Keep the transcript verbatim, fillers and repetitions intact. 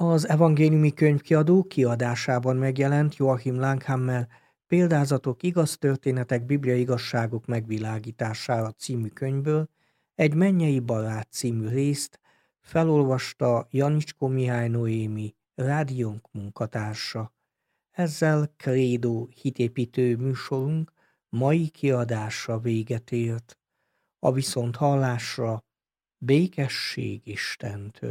Az evangéliumi könyvkiadó kiadásában megjelent Joachim Langhammer Példázatok, igaz történetek, bibliai igazságok megvilágítására című könyvből egy Mennyei barát című részt felolvasta Janicskó Mihály Noémi, rádiónk munkatársa. Ezzel Krédó hitépítő műsorunk mai kiadása véget ért. A viszonthallásra békesség Istentől.